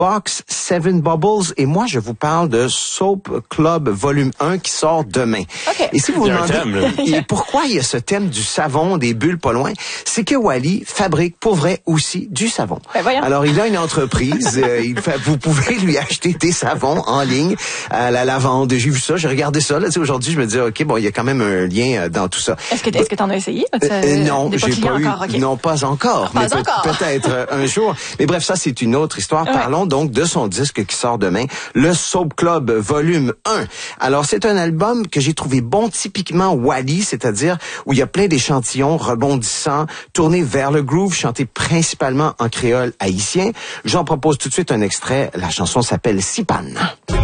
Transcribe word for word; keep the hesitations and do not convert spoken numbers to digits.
Box Seven Bubbles et moi je vous parle de Soap Club volume un qui sort demain. Okay. Et si vous vous demandez et pourquoi il y a ce thème du savon, des bulles pas loin, c'est que Wally fabrique pour vrai aussi du savon. Ben Alors il a une entreprise, euh, il fait, vous pouvez lui acheter des savons en ligne à la lavande. J'ai vu ça, j'ai regardé ça là, tu sais, aujourd'hui je me dis OK, bon, il y a quand même un lien dans tout ça. Est-ce que est-ce que tu en as essayé? Euh, non, des j'ai pas eu encore, okay. non pas encore, pas mais encore. Peut, peut-être euh, un jour. Mais bref, ça c'est une autre histoire. Ouais. Parlons donc de son disque qui sort demain, le Soap Club volume un. Alors c'est un album que j'ai trouvé bon typiquement Wally, c'est-à-dire où il y a plein d'échantillons rebondissants, tournés vers le groove, chantés principalement en créole haïtien. J'en propose tout de suite un extrait. La chanson s'appelle Sipan.